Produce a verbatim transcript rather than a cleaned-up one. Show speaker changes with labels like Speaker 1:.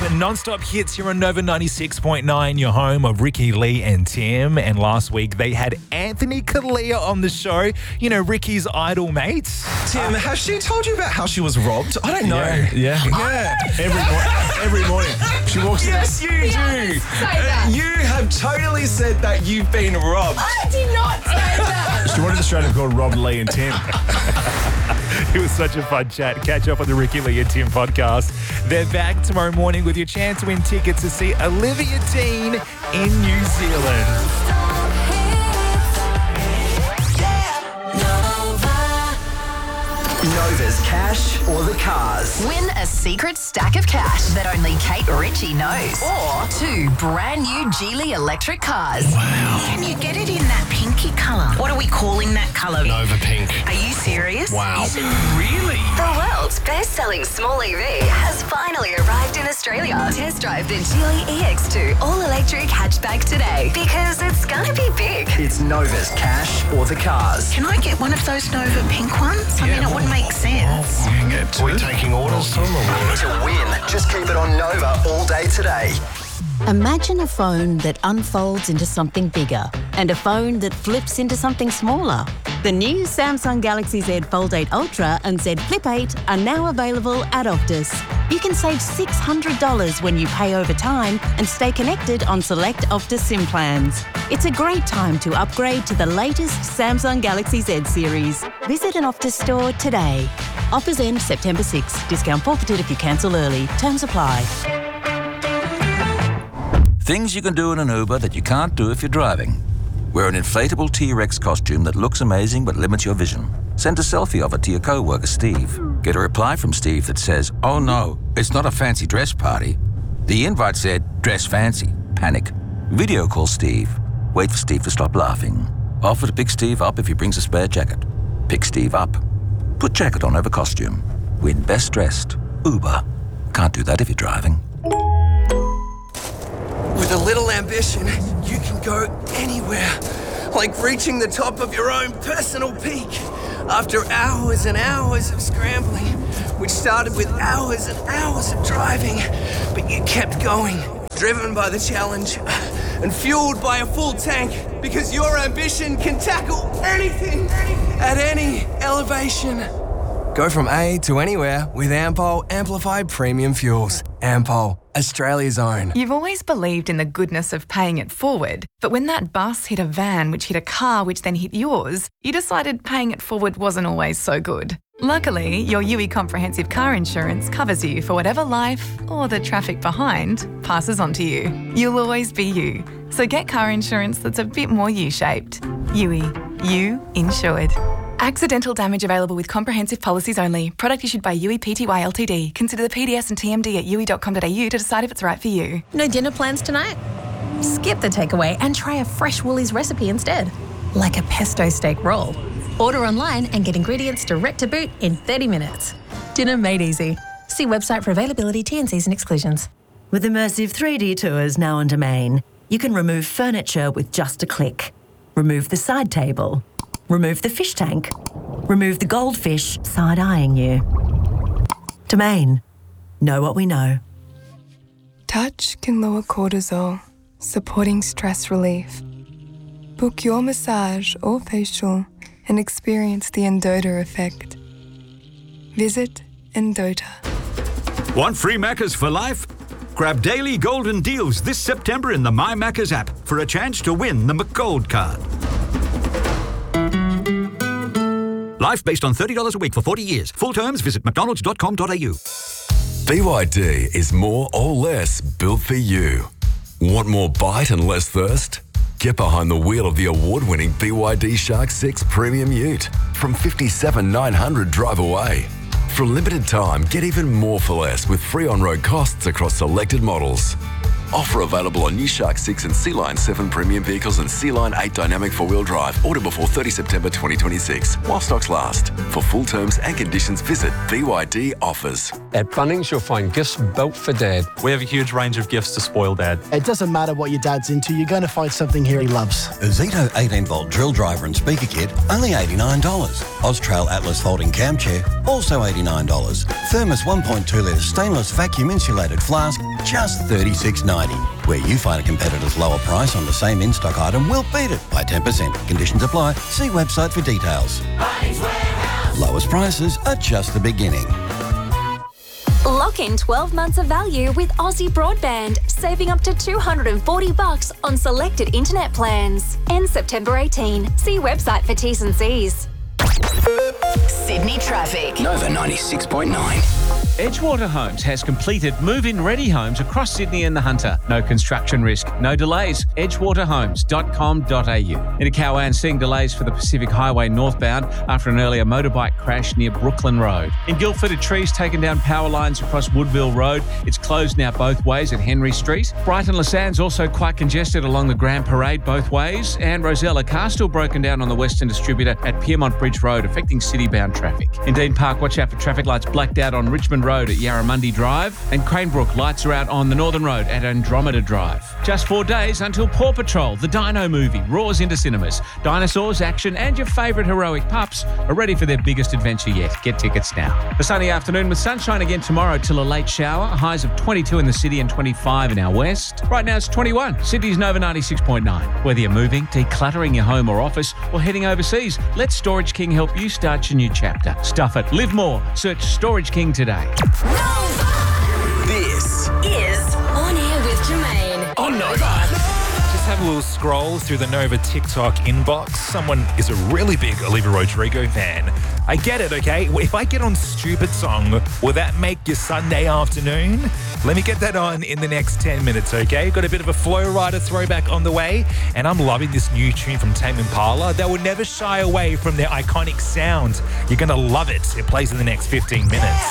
Speaker 1: Non-stop hits here on Nova ninety-six point nine, your home of Ricky, Lee and Tim. And last week they had Anthony Kalia on the show. You know, Ricky's idol mates.
Speaker 2: Tim, has she told you about how she was robbed? I don't know.
Speaker 3: Yeah.
Speaker 2: Yeah.
Speaker 3: Every, mo- every morning. She walks in.
Speaker 2: Yes, you do.
Speaker 4: Say that.
Speaker 2: You have totally said that you've been robbed.
Speaker 4: I did not say that.
Speaker 3: She wanted to straight up call Rob, Lee and Tim.
Speaker 1: It was such a fun chat. Catch up on the Ricky, Lee and Tim podcast. They're back tomorrow morning with your chance to win tickets to see Olivia Dean in New Zealand.
Speaker 5: Nova's cash or the cars.
Speaker 6: Win a secret stack of cash that only Kate Ritchie knows. Or two brand new Geely electric cars.
Speaker 7: Can you get it in that pinky colour? What are we calling that colour?
Speaker 2: Nova Pink.
Speaker 7: Are you serious?
Speaker 2: Wow.
Speaker 7: Is it really?
Speaker 6: The world's best-selling small E V has finally arrived in Australia. Test drive the Geely E X two all-electric hatchback today because it's gonna be big.
Speaker 5: It's Nova's cash or the cars.
Speaker 7: Can I get one of those Nova pink ones? I mean, it would make sense.
Speaker 2: Are we taking orders, Tom?
Speaker 5: To win, just keep it on Nova all day today.
Speaker 8: Imagine a phone that unfolds into something bigger and a phone that flips into something smaller. The new Samsung Galaxy Z Fold eight Ultra and Z Flip eight are now available at Optus. You can save six hundred dollars when you pay over time and stay connected on select Optus SIM plans. It's a great time to upgrade to the latest Samsung Galaxy Z series. Visit an Optus store today. Offers end September sixth. Discount forfeited if you cancel early. Terms apply.
Speaker 9: Things you can do in an Uber that you can't do if you're driving. Wear an inflatable T-Rex costume that looks amazing but limits your vision. Send a selfie of it to your co-worker, Steve. Get a reply from Steve that says, "Oh no, it's not a fancy dress party." The invite said, "Dress fancy." Panic. Video call Steve. Wait for Steve to stop laughing. Offer to pick Steve up if he brings a spare jacket. Pick Steve up. Put jacket on over costume. Win best dressed. Uber. Can't do that if you're driving.
Speaker 10: With a little ambition, you can go anywhere, like reaching the top of your own personal peak. After hours and hours of scrambling, which started with hours and hours of driving, but you kept going, driven by the challenge and fueled by a full tank, because your ambition can tackle anything at any elevation. Go from A to anywhere with Ampol Amplified Premium Fuels. Ampol, Australia's own.
Speaker 11: You've always believed in the goodness of paying it forward, but when that bus hit a van which hit a car which then hit yours, you decided paying it forward wasn't always so good. Luckily, your U I Comprehensive Car Insurance covers you for whatever life, or the traffic behind, passes on to you. You'll always be you. So get car insurance that's a bit more U-shaped. U I. You insured. Accidental damage available with comprehensive policies only. Product issued by U I Pty Ltd. Consider the P D S and T M D at u i dot com dot a u to decide if it's right for you.
Speaker 12: No dinner plans tonight? Skip the takeaway and try a fresh Woolies recipe instead, like a pesto steak roll. Order online and get ingredients direct to boot in thirty minutes. Dinner made easy. See website for availability, T and Cs and exclusions.
Speaker 13: With immersive three D tours now on Domain, you can remove furniture with just a click. Remove the side table. Remove the fish tank. Remove the goldfish side-eyeing you. Domain. Know what we know.
Speaker 14: Touch can lower cortisol, supporting stress relief. Book your massage or facial and experience the Endota effect. Visit Endota.
Speaker 15: Want free Maccas for life? Grab daily golden deals this September in the My Maccas app for a chance to win the McGold card. Life based on thirty dollars a week for forty years. Full terms, visit mcdonalds dot com dot a u.
Speaker 16: B Y D is more or less built for you. Want more bite and less thirst? Get behind the wheel of the award-winning B Y D Shark six Premium Ute from fifty-seven thousand nine hundred drive away. For a limited time, get even more for less with free on-road costs across selected models. Offer available on new Shark six and Sea Line seven premium vehicles and Sea Line eight dynamic four-wheel drive. Order before thirtieth September twenty twenty-six, while stocks last. For full terms and conditions, visit B Y D Offers.
Speaker 17: At Bunnings, you'll find gifts built for Dad.
Speaker 18: We have a huge range of gifts to spoil Dad.
Speaker 19: It doesn't matter what your dad's into, you're going to find something here he loves.
Speaker 20: A Zito eighteen volt drill driver and speaker kit, only eighty-nine dollars. Austrail Atlas folding cam chair, also eighty-nine dollars. Thermos one point two litre stainless vacuum insulated flask, just thirty-six ninety. Where you find a competitor's lower price on the same in-stock item, we'll beat it by ten percent. Conditions apply. See website for details. Lowest prices are just the beginning.
Speaker 21: Lock in twelve months of value with Aussie Broadband, saving up to two hundred forty bucks on selected internet plans. Ends September eighteenth. See website for T's and C's.
Speaker 6: Sydney traffic.
Speaker 22: Nova ninety-six point nine.
Speaker 23: Edgewater Homes has completed move-in ready homes across Sydney and the Hunter. No construction risk, no delays. edgewater homes dot com dot a u. In Cowan, seeing delays for the Pacific Highway northbound after an earlier motorbike crash near Brooklyn Road. In Guildford, a tree's taken down power lines across Woodville Road. It's closed now both ways at Henry Street. Brighton Lassand's also quite congested along the Grand Parade both ways. And Rosella, car still broken down on the Western Distributor at Piermont Bridge Road, affecting city-bound traffic. In Dean Park, watch out for traffic lights blacked out on Richmond Road at Yarramundi Drive, and Cranebrook lights are out on the Northern Road at Andromeda Drive. Just four days until Paw Patrol, the Dino movie, roars into cinemas. Dinosaurs, action, and your favourite heroic pups are ready for their biggest adventure yet. Get tickets now. A sunny afternoon with sunshine again tomorrow till a late shower. Highs of twenty-two in the city and twenty-five in our west. Right now it's twenty-one. Sydney's Nova ninety-six point nine. Whether you're moving, decluttering your home or office, or heading overseas, let Storage King help you start your new chapter. Stuff it. Live more. Search Storage King today.
Speaker 6: This is On Air with Jermaine.
Speaker 1: On Nova. Just have a little scroll through the Nova TikTok inbox. Someone is a really big Olivia Rodrigo fan. I get it, okay? If I get on Stupid Song, will that make your Sunday afternoon? Let me get that on in the next ten minutes, okay? Got a bit of a Flow Rider throwback on the way, and I'm loving this new tune from Tame Impala. They will never shy away from their iconic sound. You're going to love it. It plays in the next fifteen minutes.